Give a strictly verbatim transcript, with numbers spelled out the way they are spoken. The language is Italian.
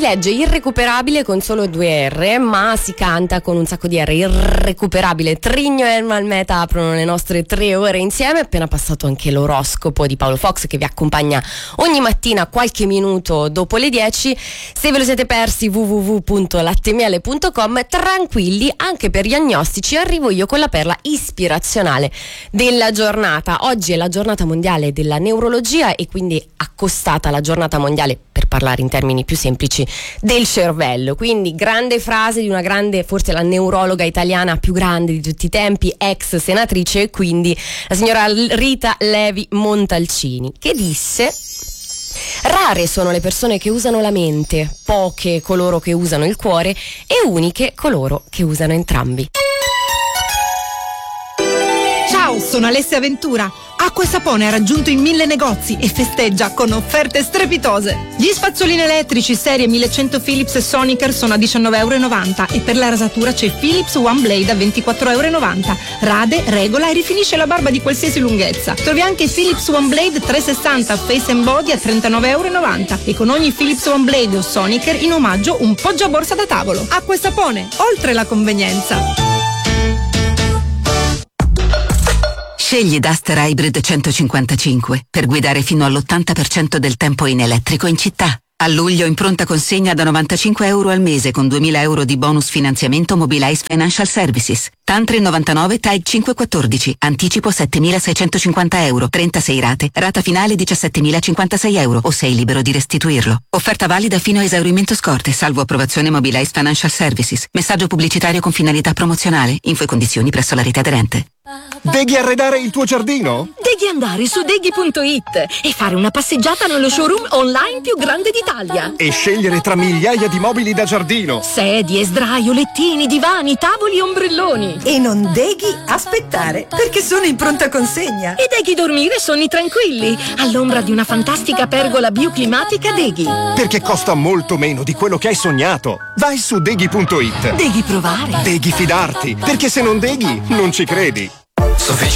legge irrecuperabile con solo due R, ma si canta con un sacco di R. Irrecuperabile. Trigno e Ermal Meta aprono le nostre tre ore insieme. È appena passato anche l'oroscopo di Paolo Fox, che vi accompagna ogni mattina qualche minuto dopo le dieci. Se ve lo siete persi, w w w punto lattemiele punto com. Tranquilli, anche per gli agnostici arrivo io con la perla ispirazionale della giornata. Oggi è la giornata mondiale della neurologia e quindi accostata alla giornata mondiale, per parlare in termini più semplici, del cervello. Quindi grande frase di una grande, forse la neurologa italiana più grande di tutti i tempi, ex senatrice, quindi la signora Rita Levi Montalcini, che disse: rare sono le persone che usano la mente, poche coloro che usano il cuore e uniche coloro che usano entrambi. Ciao, sono Alessia Ventura. Acqua e Sapone ha raggiunto i mille negozi e festeggia con offerte strepitose. Gli spazzolini elettrici serie millecento Philips e Sonicare sono a diciannove e novanta euro e per la rasatura c'è Philips One Blade a ventiquattro e novanta euro. Rade, regola e rifinisce la barba di qualsiasi lunghezza. Trovi anche Philips One Blade trecentosessanta Face and Body a trentanove e novanta euro e con ogni Philips One Blade o Sonicare in omaggio un poggiaborsa da tavolo. Acqua e Sapone, oltre la convenienza. Scegli Duster Hybrid centocinquantacinque per guidare fino all'ottanta per cento del tempo in elettrico in città. A luglio in pronta consegna da novantacinque euro al mese con duemila euro di bonus finanziamento Mobilize Financial Services. TAN tre novantanove T A I cinquecentoquattordici. Anticipo settemilaseicentocinquanta euro. trentasei rate. Rata finale diciassettemilacinquantasei euro o sei libero di restituirlo. Offerta valida fino a esaurimento scorte, salvo approvazione Mobilize Financial Services. Messaggio pubblicitario con finalità promozionale. Info e condizioni presso la rete aderente. Devi arredare il tuo giardino? Devi andare su deghi punto it e fare una passeggiata nello showroom online più grande d'Italia. E scegliere tra migliaia di mobili da giardino. Sedie, sdraio, lettini, divani, tavoli e ombrelloni. E non devi aspettare, perché sono in pronta consegna. E devi dormire sonni tranquilli, all'ombra di una fantastica pergola bioclimatica Deghi. Perché costa molto meno di quello che hai sognato. Vai su deghi punto it. Devi provare. Devi fidarti, perché se non deghi, non ci credi.